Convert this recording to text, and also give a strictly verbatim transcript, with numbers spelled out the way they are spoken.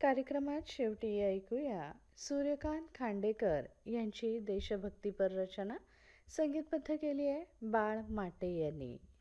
कार्यक्रमात शेवटी ऐकूया सूर्यकांत खांडेकर यांची देशभक्तीपर रचना. संगीतबद्ध केली आहे बाळ माटे यांनी.